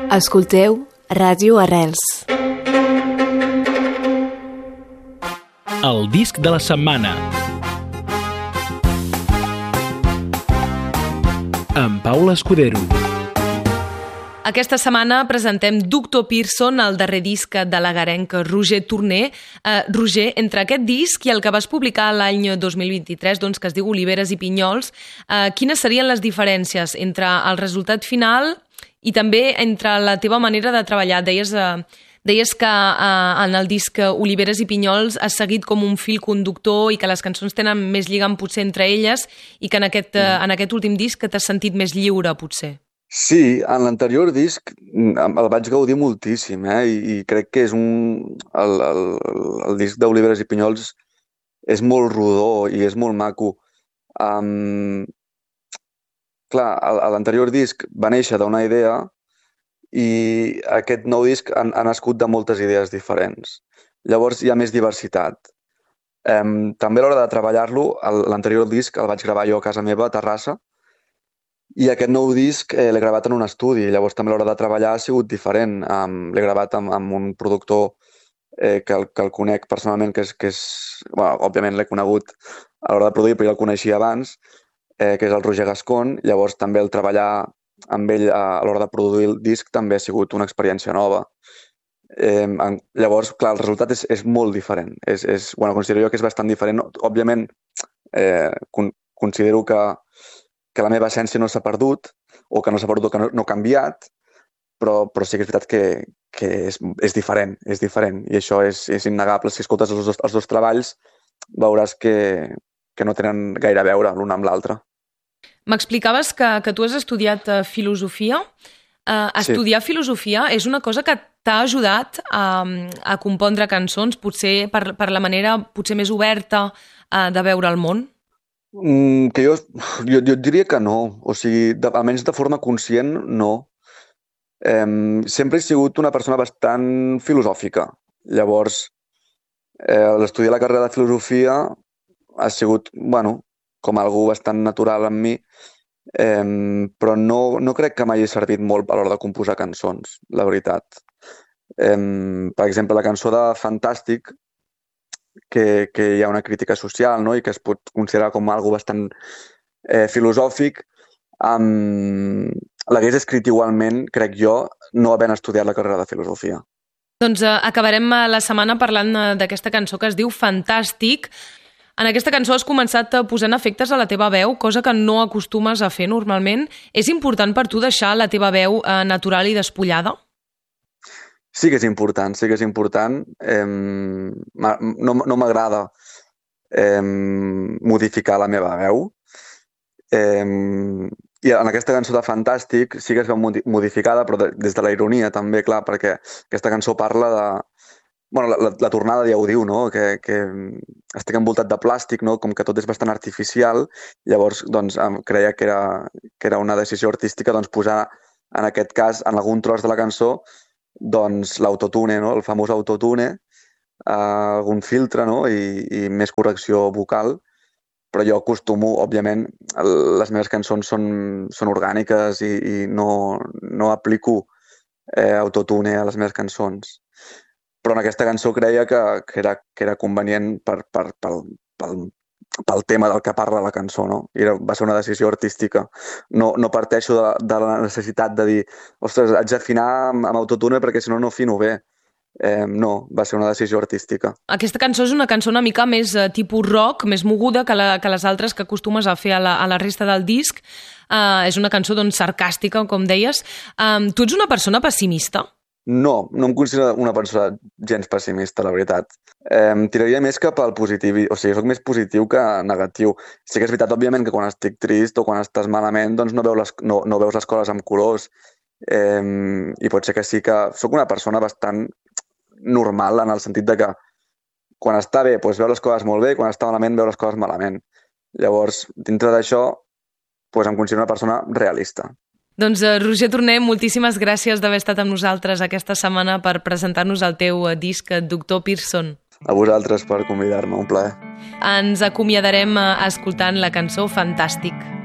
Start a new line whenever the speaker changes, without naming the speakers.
Escolteu Ràdio Arrels.
El disc de la setmana. Amb Paula Escudero.
Aquesta setmana presentem Doctor Pearson, el darrer disc de l'agarenc Roger Tourné. Roger, entre aquest disc i el que vas publicar l'any 2023, doncs, que es diu Oliveres i Pinyols, quines serien les diferències entre el resultat final i també entre la teva manera de treballar? Deies que en el disc Oliveres i Pinyols has seguit com un fil conductor i que les cançons tenen més lligam potser entre elles i que en aquest últim disc t'has sentit més lliure, potser.
Sí, en l'anterior disc el vaig gaudir moltíssim, i crec que és el disc d'Oliveres i Pinyols és molt rodó i és molt maco. Clar, l'anterior disc va néixer d'una idea i aquest nou disc ha nascut de moltes idees diferents. Llavors hi ha més diversitat. També a l'hora de treballar-lo, l'anterior disc el vaig gravar jo a casa meva, a Terrassa, i aquest nou disc l'he gravat en un estudi, llavors també a l'hora de treballar ha sigut diferent. L'he gravat amb un productor que el conec personalment, que és òbviament l'he conegut a l'hora de produir, però ja el coneixia abans, que és el Roger Gascon. Llavors també el treballar amb ell a l'hora de produir el disc també ha sigut una experiència nova. Llavors, clar, el resultat és molt diferent. Considero jo que és bastant diferent. Òbviament, considero que la meva essència no s'ha perdut, o que no s'ha perdut o que no ha canviat, però sí que és veritat que és diferent, i això és innegable. Si escoltes els dos treballs, veuràs que no tenen gaire a veure l'un amb l'altre.
M'explicaves que tu has estudiat filosofia. Estudiar filosofia és una cosa que t'ha ajudat a compondre cançons, potser per la manera potser més oberta de veure el món?
Que jo diria que no, o sigui, almenys de forma conscient, no. Sempre he sigut una persona bastant filosòfica. Llavors, l'estudiar la carrera de filosofia ha sigut, com algú bastant natural en mi, però no crec que m'hagi servit molt a l'hora de composar cançons, la veritat. Per exemple, la cançó de Fantàstic, que hi ha una crítica social, no?, i que es pot considerar com algo bastant filosòfic, l'hagués escrit igualment, crec jo, no havent estudiat la carrera de filosofia.
Doncs acabarem la setmana parlant d'aquesta cançó que es diu Fantàstic. En aquesta cançó has començat posant efectes a la teva veu, cosa que no acostumes a fer normalment. És important per tu deixar la teva veu natural i despullada?
Sí que és important. No m'agrada modificar la meva veu. I en aquesta cançó de Fantàstic sí que es veu modificada, però des de la ironia també, clar, perquè aquesta cançó parla de... la tornada ja ho diu, no?, que estic envoltat de plàstic, no?, com que tot és bastant artificial. Llavors, doncs, creia que era una decisió artística posar, en aquest cas, en algun tros de la cançó, doncs l'autotune, no?, el famós autotune, algun filtre, no?, i més correcció vocal. Però jo acostumo, òbviament, les meves cançons són orgàniques i no aplico autotune a les meves cançons. Però en aquesta cançó creia que era convenient pel tema del que parla la cançó, no? Va ser una decisió artística. No parteixo de la necessitat de dir ostres, haig d'afinar amb autotune perquè si no afino bé. No, va ser una decisió artística.
Aquesta cançó és una cançó una mica més tipus rock, més moguda que les altres que acostumes a fer a la resta del disc. És una cançó sarcàstica, com deies. Tu ets una persona pessimista?
No em considero una persona gens pessimista, la veritat. Tiraria més cap al positiu, o sigui, soc més positiu que negatiu. Sí que és veritat, òbviament, que quan estic trist o quan estàs malament, doncs no veus les coses amb colors. I pot ser que sí que soc una persona bastant normal, en el sentit de que quan està bé, doncs veu les coses molt bé, i quan està malament, veu les coses malament. Llavors, dintre d'això, em considero una persona realista.
Doncs, Roger Tourné, moltíssimes gràcies d'haver estat amb nosaltres aquesta setmana per presentar-nos el teu disc Doctor Pearson.
A vosaltres per convidar-me, un plaer.
Ens acomiadarem escoltant la cançó Fantàstic.